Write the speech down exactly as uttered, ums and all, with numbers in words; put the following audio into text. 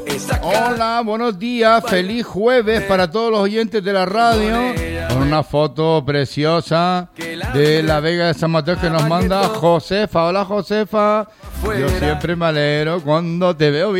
Hola, buenos días, feliz jueves para todos los oyentes de la radio, con una foto preciosa de la Vega de San Mateo que nos manda Josefa. Hola Josefa, yo siempre me alegro cuando te veo bien.